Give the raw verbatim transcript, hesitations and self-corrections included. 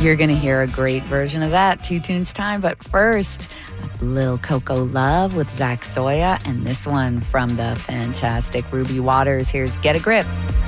You're going to hear a great version of that. Two tunes time. But first, a little Coco Love with Zach Soya. And this one from the fantastic Ruby Waters. Here's Get a Grip.